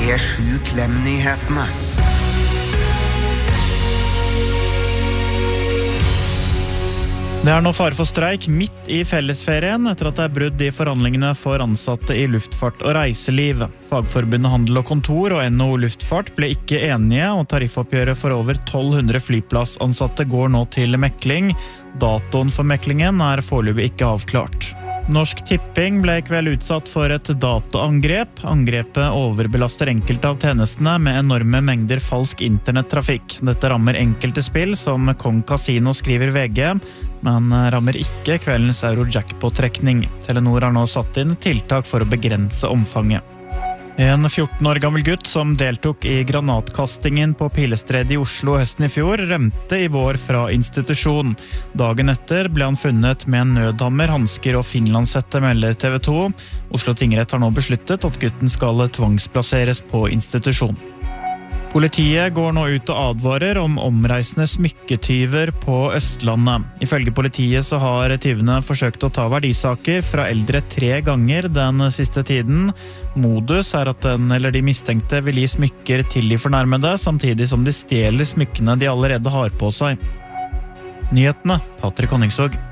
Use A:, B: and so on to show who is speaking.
A: P7 Klem-nyhetene.
B: Det nå fare for streik midt i fellesferien etter at det brudd i forhandlingene for ansatte i luftfart og reiseliv. Fagforbundet Handel og Kontor og NHO Luftfart ble ikke enige, og tariffoppgjøret for over 1200 flyplassansatte går nå til mekling. Datoen for meklingen foreløpig ikke avklart. Norsk Tipping ble I kveld utsatt for et dataangrep. Angrepet overbelaster enkelte av tjenestene med enorme mengder falsk internettrafikk. Dette rammer enkelte spill som Kong Casino, skriver VG, men rammer ikke kveldens Eurojackpot-trekning. Telenor har nå satt inn tiltak for å begrense omfanget. En 14 år gammel gutt som deltok I granatkastingen på Pilestredet I Oslo høsten I fjor, rømte I vår fra institusjon. Dagen etter ble han funnet med en nødhammer, hansker og finlandshette, melder TV 2. Oslo tingrett har nå besluttet at gutten skal tvangsplasseres på institusjon. Politiet går nå ut og advarer om omreisende smykketyver på Østlandet. Ifølge politiet så har tyvene forsøkt å ta verdisaker fra eldre 3 ganger den siste tiden. Modus at den eller de mistenkte vil gi smykker til de fornærmede, samtidig som de stjeler smykkene de allerede har på seg. Nyhetene, Patrick Honningsvåg.